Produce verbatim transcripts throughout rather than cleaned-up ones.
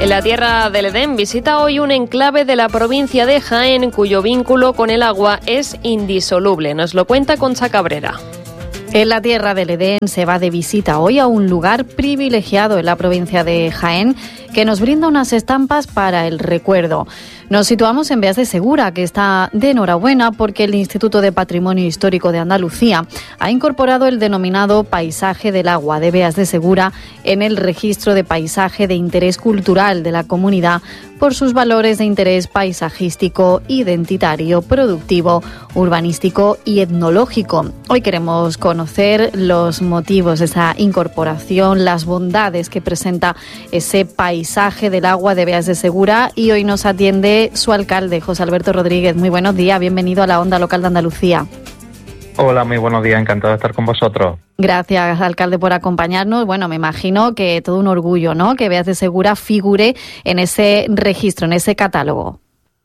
En la tierra del Edén visita hoy un enclave de la provincia de Jaén cuyo vínculo con el agua es indisoluble. Nos lo cuenta Concha Cabrera. En la tierra del Edén se va de visita hoy a un lugar privilegiado en la provincia de Jaén que nos brinda unas estampas para el recuerdo. Nos situamos en Beas de Segura, que está de enhorabuena porque el Instituto de Patrimonio Histórico de Andalucía ha incorporado el denominado Paisaje del Agua de Beas de Segura en el registro de paisaje de interés cultural de la comunidad por sus valores de interés paisajístico, identitario, productivo, urbanístico y etnológico. Hoy queremos conocer los motivos de esa incorporación, las bondades que presenta ese paisaje del agua de Beas de Segura, y hoy nos atiende su alcalde, José Alberto Rodríguez. Muy buenos días, bienvenido a la Onda Local de Andalucía. Hola, muy buenos días, encantado de estar con vosotros. Gracias, alcalde, por acompañarnos. Bueno, me imagino que todo un orgullo, ¿no?, que Beas de Segura figure en ese registro, en ese catálogo.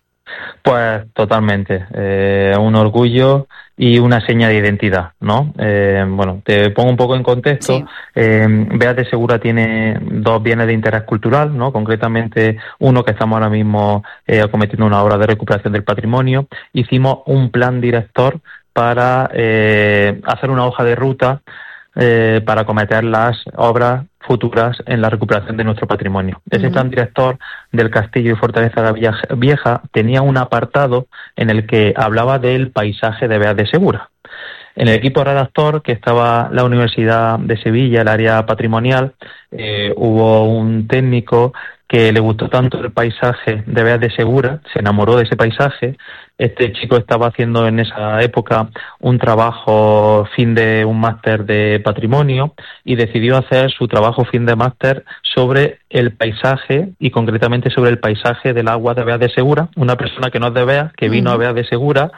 Pues totalmente, eh, un orgullo y una seña de identidad, ¿no? Eh, bueno, te pongo un poco en contexto. Sí. Eh, Beas de Segura tiene dos bienes de interés cultural, ¿no? Concretamente uno que estamos ahora mismo eh, acometiendo una obra de recuperación del patrimonio. Hicimos un plan director para eh, hacer una hoja de ruta eh, para acometer las obras futuras en la recuperación de nuestro patrimonio. Ese uh-huh. plan director del Castillo y Fortaleza de la Vieja tenía un apartado en el que hablaba del paisaje de Beas de Segura. En el equipo redactor, que estaba la Universidad de Sevilla, el área patrimonial, eh, hubo un técnico que le gustó tanto el paisaje de Beas de Segura, se enamoró de ese paisaje. Este chico estaba haciendo en esa época un trabajo fin de un máster de patrimonio y decidió hacer su trabajo fin de máster sobre el paisaje y concretamente sobre el paisaje del agua de Beas de Segura. Una persona que no es de Beas, que vino uh-huh. a Beas de Segura,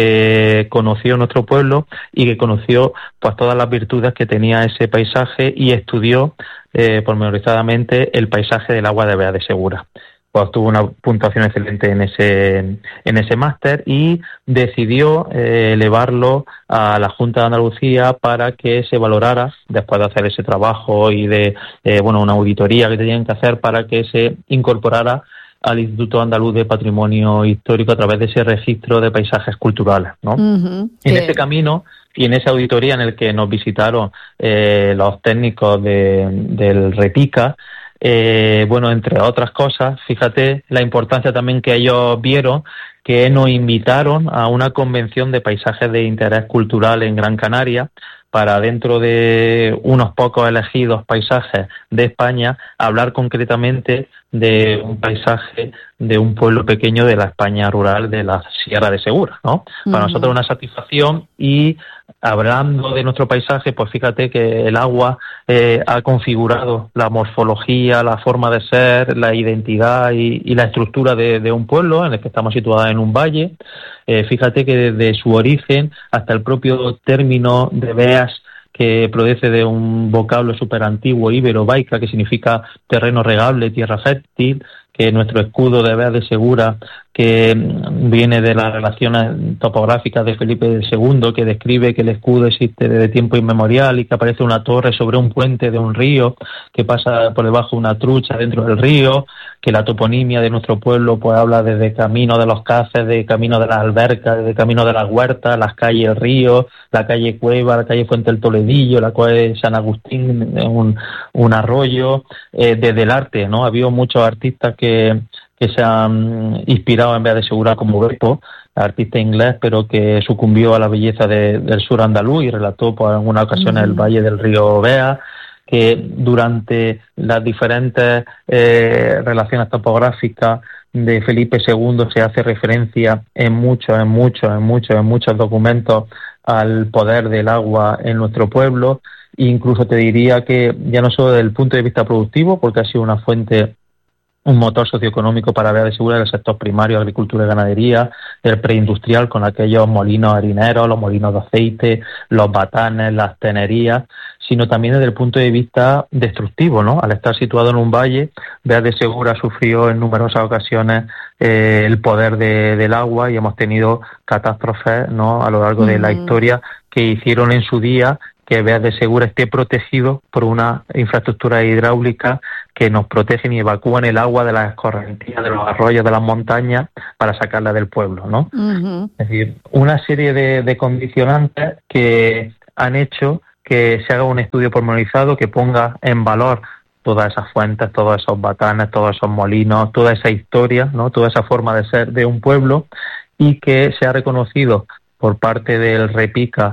que conoció nuestro pueblo y que conoció pues todas las virtudes que tenía ese paisaje y estudió eh, pormenorizadamente el paisaje del agua de Beas de Segura. Pues tuvo una puntuación excelente en ese en ese máster y decidió eh, elevarlo a la Junta de Andalucía para que se valorara, después de hacer ese trabajo y de eh, bueno una auditoría que tenían que hacer para que se incorporara al Instituto Andaluz de Patrimonio Histórico a través de ese registro de paisajes culturales, ¿no? Uh-huh. En ese camino y en esa auditoría en el que nos visitaron eh, los técnicos de, del REPICA, Eh, bueno, entre otras cosas, fíjate la importancia también que ellos vieron, que nos invitaron a una convención de paisajes de interés cultural en Gran Canaria para, dentro de unos pocos elegidos paisajes de España, hablar concretamente de un paisaje de un pueblo pequeño de la España rural de la Sierra de Segura, ¿no? Uh-huh. Para nosotros una satisfacción. Y hablando de nuestro paisaje, pues fíjate que el agua eh, ha configurado la morfología, la forma de ser, la identidad y, y la estructura de, de un pueblo en el que estamos situados en un valle. Eh, fíjate que desde su origen hasta el propio término de Beas, que procede de un vocablo súper antiguo íbero-baica, que significa terreno regable, tierra fértil, que nuestro escudo de Beas de Segura, que viene de las relaciones topográficas de Felipe segundo, que describe que el escudo existe desde tiempo inmemorial y que aparece una torre sobre un puente de un río, que pasa por debajo una trucha dentro del río, que la toponimia de nuestro pueblo pues habla desde camino de los Caces, de camino de las Albercas, de camino de las Huertas, las calles Río, la calle Cueva, la calle Fuente del Toledillo, la calle San Agustín, un, un arroyo, eh, desde el arte, ¿no? Ha habido muchos artistas que que se han inspirado en Beas de Segura, como Beppo, artista inglés, pero que sucumbió a la belleza de, del sur andaluz y relató por algunas ocasiones uh-huh. el valle del río Beas, que durante las diferentes eh, relaciones topográficas de Felipe segundo se hace referencia en muchos, en muchos, en muchos, en muchos documentos al poder del agua en nuestro pueblo. E incluso te diría que ya no solo desde el punto de vista productivo, porque ha sido una fuente, un motor socioeconómico para Beas de Segura del sector primario, agricultura y ganadería, el preindustrial con aquellos molinos harineros, los molinos de aceite, los batanes, las tenerías, sino también desde el punto de vista destructivo, ¿no? Al estar situado en un valle, Beas de Segura sufrió en numerosas ocasiones eh, el poder de, del agua y hemos tenido catástrofes, ¿no?, a lo largo de mm. la historia que hicieron en su día que Beas de Segura esté protegido por una infraestructura hidráulica que nos protegen y evacúan el agua de las escorrentías, de los arroyos, de las montañas, para sacarla del pueblo, ¿no? Uh-huh. Es decir, una serie de, de condicionantes que han hecho que se haga un estudio pormenorizado que ponga en valor todas esas fuentes, todos esos batanes, todos esos molinos, toda esa historia, ¿no? Toda esa forma de ser de un pueblo, y que sea reconocido por parte del REPICA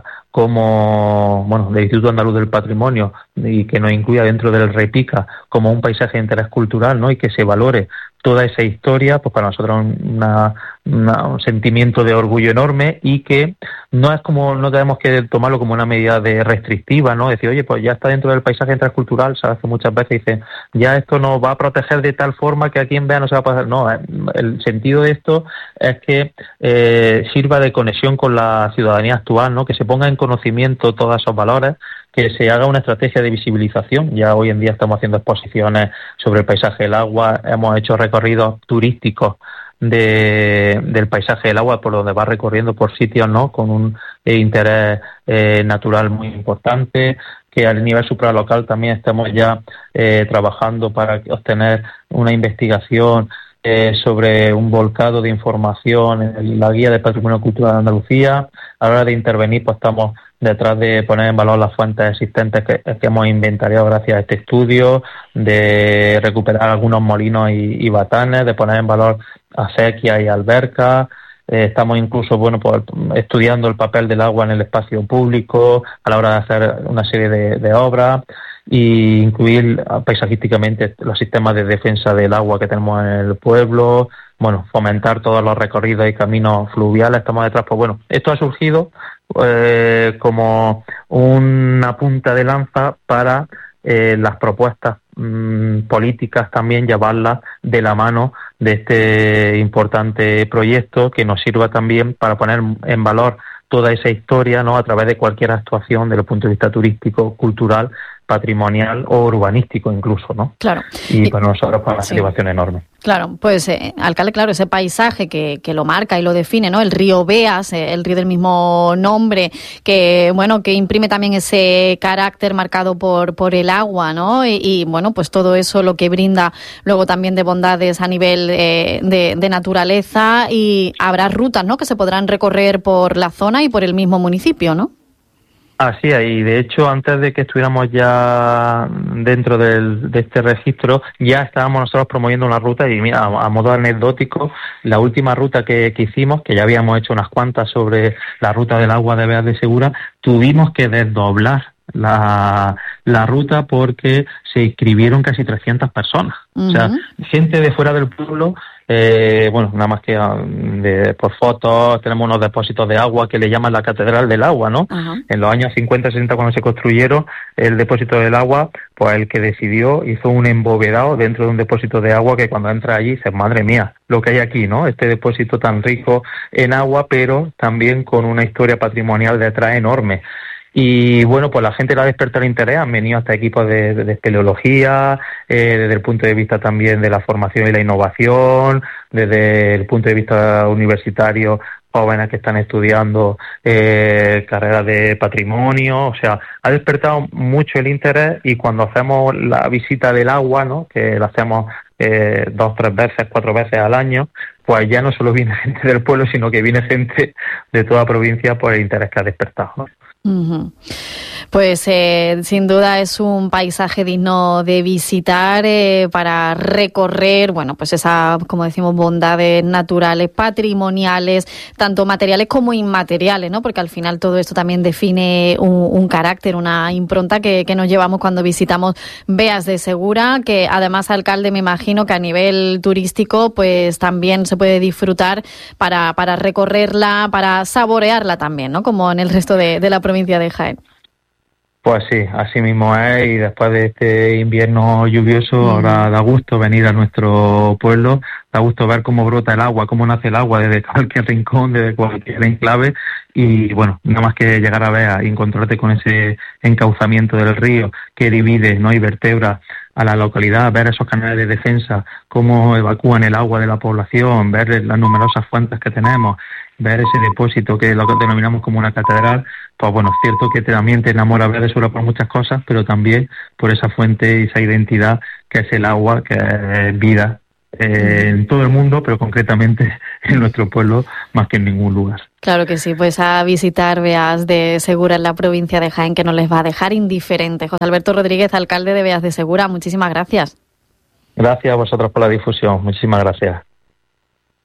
como, bueno, del Instituto Andaluz del Patrimonio, y que nos incluya dentro del REPICA como un paisaje de interés cultural, ¿no? Y que se valore toda esa historia, pues para nosotros una, una, un sentimiento de orgullo enorme, y que no es como, no tenemos que tomarlo como una medida de restrictiva, ¿no? Decir, oye, pues ya está dentro del paisaje de interés cultural, sabes que muchas veces dicen, ya esto nos va a proteger de tal forma que a quien vea no se va a pasar. No, el sentido de esto es que eh, sirva de conexión con la ciudadanía actual, ¿no? Que se ponga en conocimiento todos esos valores, que se haga una estrategia de visibilización. Ya hoy en día estamos haciendo exposiciones sobre el paisaje del agua, hemos hecho recorridos turísticos de, del paisaje del agua, por donde va recorriendo por sitios, ¿no? Con un eh, interés eh, natural muy importante, que a nivel supralocal también estamos ya eh, trabajando para obtener una investigación eh, sobre un volcado de información en la Guía de Patrimonio Cultural de Andalucía. A la hora de intervenir, pues estamos detrás de poner en valor las fuentes existentes que, que hemos inventariado gracias a este estudio, de recuperar algunos molinos y, y batanes, de poner en valor acequias y albercas. Eh, estamos incluso, bueno, pues estudiando el papel del agua en el espacio público a la hora de hacer una serie de, de obras, y incluir paisajísticamente los sistemas de defensa del agua que tenemos en el pueblo, bueno, fomentar todos los recorridos y caminos fluviales. Estamos detrás, pues bueno, esto ha surgido eh, como una punta de lanza para eh, las propuestas mmm, políticas, también llevarlas de la mano de este importante proyecto, que nos sirva también para poner en valor toda esa historia, ¿no? A través de cualquier actuación desde el punto de vista turístico, cultural, patrimonial o urbanístico incluso, ¿no? Claro. Y para nosotros pues una sí. satisfacción enorme. Claro, pues eh, alcalde, claro, ese paisaje que, que lo marca y lo define, ¿no? El río Beas, eh, el río del mismo nombre, que bueno, que imprime también ese carácter marcado por por el agua, ¿no? Y, y bueno, pues todo eso lo que brinda luego también de bondades a nivel eh, de, de naturaleza, y habrá rutas, ¿no? Que se podrán recorrer por la zona y por el mismo municipio, ¿no? Así es, y de hecho antes de que estuviéramos ya dentro del, de este registro, ya estábamos nosotros promoviendo una ruta, y mira, a, a modo anecdótico, la última ruta que, que hicimos, que ya habíamos hecho unas cuantas sobre la ruta del agua de Beas de Segura, tuvimos que desdoblar la, la ruta porque se inscribieron casi trescientas personas. Uh-huh. O sea, gente de fuera del pueblo. Eh, bueno, nada más que de, por fotos, tenemos unos depósitos de agua que le llaman la Catedral del Agua, ¿no? Uh-huh. En los años cincuenta, sesenta, cuando se construyeron el depósito del agua, pues el que decidió hizo un embovedado dentro de un depósito de agua que cuando entra allí dices, madre mía, lo que hay aquí, ¿no? Este depósito tan rico en agua, pero también con una historia patrimonial detrás enorme. Y bueno, pues la gente le ha despertado el interés, han venido hasta equipos de, de, de espeleología, eh, desde el punto de vista también de la formación y la innovación, desde el punto de vista universitario, jóvenes que están estudiando eh, carreras de patrimonio. O sea, ha despertado mucho el interés, y cuando hacemos la visita del agua, ¿no? Que la hacemos eh, dos, tres veces, cuatro veces al año, pues ya no solo viene gente del pueblo, sino que viene gente de toda provincia por el interés que ha despertado, ¿no? Uh-huh. Pues eh, sin duda es un paisaje digno de visitar, eh, para recorrer, bueno, pues esas, como decimos, bondades naturales, patrimoniales, tanto materiales como inmateriales, ¿no? Porque al final todo esto también define un, un carácter, una impronta que, que nos llevamos cuando visitamos Beas de Segura, que además, alcalde, me imagino que a nivel turístico pues también se puede disfrutar para, para recorrerla, para saborearla también, ¿no? Como en el resto de, de la provincia de Jaén. Pues sí, así mismo es, y después de este invierno lluvioso, mm. ahora da gusto venir a nuestro pueblo, da gusto ver cómo brota el agua, cómo nace el agua desde cualquier rincón, desde cualquier enclave, y bueno, nada más que llegar a ver y encontrarte con ese encauzamiento del río que divide, ¿no? Y vertebra a la localidad, ver esos canales de defensa, cómo evacúan el agua de la población, ver las numerosas fuentes que tenemos, ver ese depósito que lo que denominamos como una catedral, pues bueno, es cierto que también te enamora Bea de Segura por muchas cosas, pero también por esa fuente y esa identidad que es el agua, que es vida eh, en todo el mundo, pero concretamente en nuestro pueblo más que en ningún lugar. Claro que sí, pues a visitar Beas de Segura en la provincia de Jaén, que no les va a dejar indiferentes. José Alberto Rodríguez, alcalde de Beas de Segura, muchísimas gracias. Gracias a vosotros por la difusión, muchísimas gracias.